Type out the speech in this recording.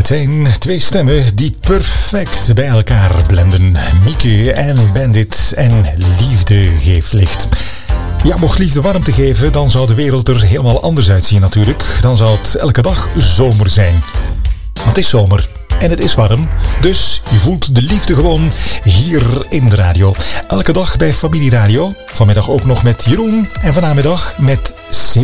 meteen twee stemmen die perfect bij elkaar blenden. Mieke en Bandit en Liefde geeft licht. Ja, mocht liefde warmte geven, dan zou de wereld er helemaal anders uitzien natuurlijk. Dan zou het elke dag zomer zijn. Want het is zomer. En het is warm, dus je voelt de liefde gewoon hier in de radio. Elke dag bij Familie Radio. Vanmiddag ook nog met Jeroen en vanmiddag met